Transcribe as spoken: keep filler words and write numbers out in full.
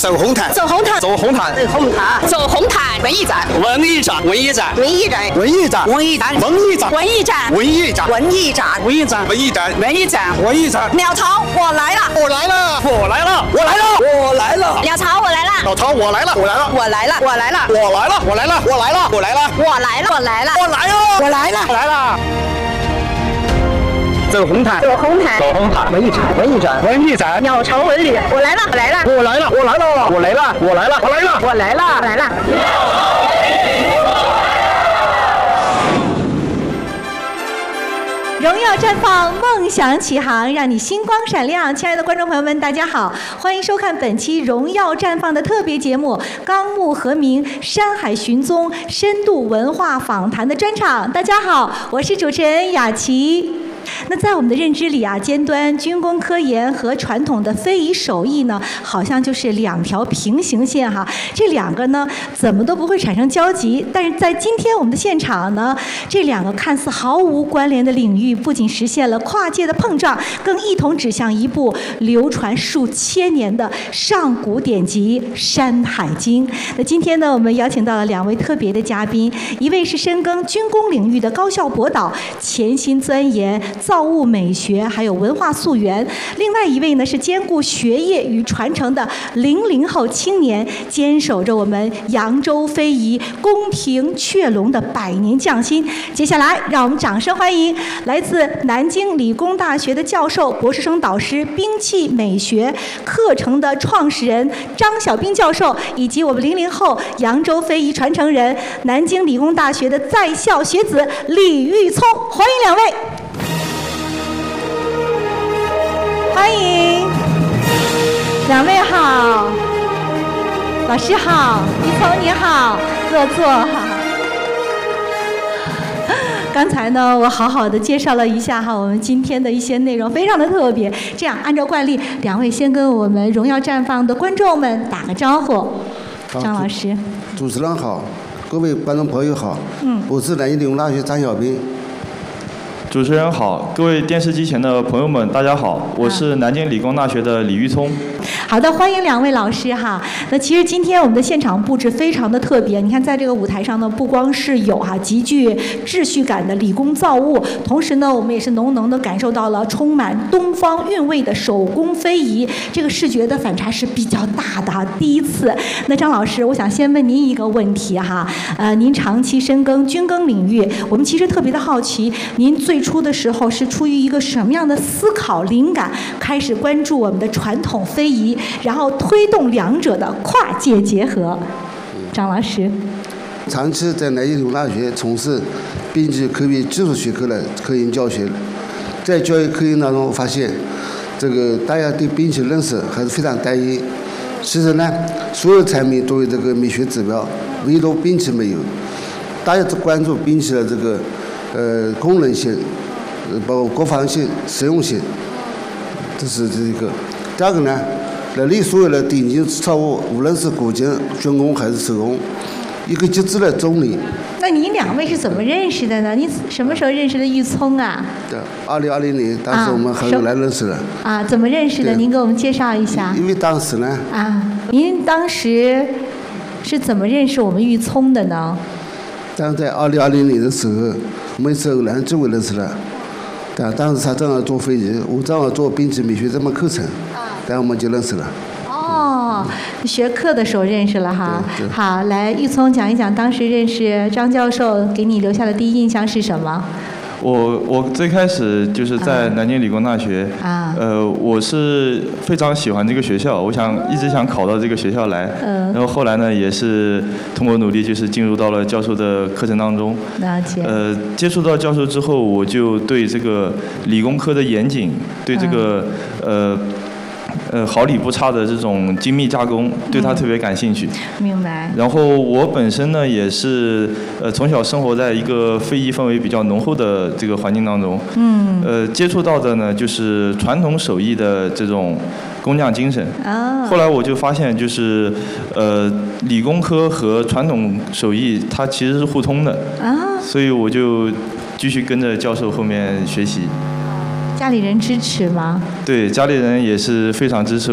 走红毯， 走红毯， 走红毯， 走红毯，走红毯。文艺展， 文艺展，文艺展， 文艺展， 文艺展， 文艺展， 文艺展， 文艺展， 文艺展， 文艺展， 文艺展，文艺展， 文艺展， 文艺展。 鸟巢，我来了， 我来了，我来了，我来了，我来了。 鸟巢，我来了， 鸟巢，我来了，我来了， 我来了，我来了， 我来了，我来了，我来了，我来了， 我来了，我来了， 我来了， 我来了， 我来了。走红毯， 走红毯， 走红毯， 文艺展，文艺展， 文艺展。 鸟巢文旅，我来了，我来了， 我来了，我来了，我来了，我来了，我来了， 我来了，我来了。 荣耀绽放，梦想起航，让你星光闪亮。亲爱的观众朋友们，大家好，欢迎收看本期《荣耀绽放》的特别节目《纲目和鸣山海寻踪深度文化访谈》的专场。大家好，我是主持人雅琪。那在我们的认知里啊，尖端军工科研和传统的非遗手艺呢，好像就是两条平行线哈。这两个呢，怎么都不会产生交集。但是在今天我们的现场呢，这两个看似毫无关联的领域，不仅实现了跨界的碰撞，更一同指向一部流传数千年的上古典籍《山海经》。那今天呢，我们邀请到了两位特别的嘉宾，一位是深耕军工领域的高校博导，潜心钻研造物美学还有文化溯源，另外一位呢是兼顾学业与传承的零零后青年，坚守着我们扬州非遗宫廷雀龙的百年匠心。接下来让我们掌声欢迎来自南京理工大学的教授、博士生导师、兵器美学课程的创始人张晓兵教授，以及我们零零后扬州非遗传承人、南京理工大学的在校学子李玉聪，欢迎两位。欢迎，两位好，老师好，一聪你好，坐坐哈。刚才呢，我好好的介绍了一下哈，我们今天的一些内容非常的特别。这样，按照惯例，两位先跟我们荣耀绽放的观众们打个招呼。张老师， 主持人好，各位观众朋友好，嗯，我是南京理工大学张晓兵。 主持人好，各位电视机前的朋友们，大家好，我是南京理工大学的李玉聪。 好的，欢迎两位老师哈。那其实今天我们的现场布置非常的特别，你看在这个舞台上呢，不光是有哈极具秩序感的理工造物，同时呢，我们也是浓浓的感受到了充满东方韵味的手工非遗，这个视觉的反差是比较大的哈。第一次，那张老师，我想先问您一个问题哈，呃，您长期深耕军工领域，我们其实特别的好奇，您最初的时候是出于一个什么样的思考灵感，开始关注我们的传统非遗，然后推动两者的跨界结合？张老师， 长期在南京理工大学从事兵器科学技术学科的科研教学，在教育科研当中发现，这个大家对兵器认识还是非常单一。其实呢，所有产品都有这个美学指标，唯独兵器没有。大家只关注兵器的这个呃功能性，包括国防性、实用性，这是这一个。第二个呢，来历所有的顶级制造物，无论是古今、军工还是手工，一个极致的中立。 那您两位是怎么认识的呢？您什么时候认识的玉聪啊？ 对，二零二零年，当时我们很有来认识的。 啊，怎么认识的？您给我们介绍一下。 因为当时呢。 啊，您当时是怎么认识我们玉聪的呢？ 但是在二零二零年的时候，我们是偶然机会认识的。但当时他正好做非遗，我正好做兵器美学这门课程，然后我们就认识了。 哦，学课的时候认识了哈。好，来玉聪讲一讲当时认识张教授给你留下的第一印象是什么？ 我我最开始就是在南京理工大学，啊、呃，我是非常喜欢这个学校，我想一直想考到这个学校来，嗯、然后后来呢，也是通过努力，就是进入到了教授的课程当中。 了解。 呃，接触到教授之后，我就对这个理工科的严谨，对这个、嗯、呃。呃，毫厘不差的这种精密加工，对它特别感兴趣。 明白。 然后我本身呢，也是呃从小生活在一个非遗氛围比较浓厚的这个环境当中。嗯。呃，接触到的呢，就是传统手艺的这种工匠精神。啊。后来我就发现，就是呃，理工科和传统手艺它其实是互通的。啊。所以我就继续跟着教授后面学习。 家里人支持吗？ 对，家里人也是非常支持